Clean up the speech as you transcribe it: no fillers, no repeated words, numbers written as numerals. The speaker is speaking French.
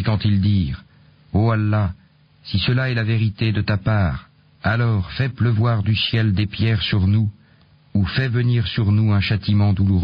Et quand ils dirent « Ô Allah, si cela est la vérité de ta part, alors fais pleuvoir du ciel des pierres sur nous, ou fais venir sur nous un châtiment douloureux. »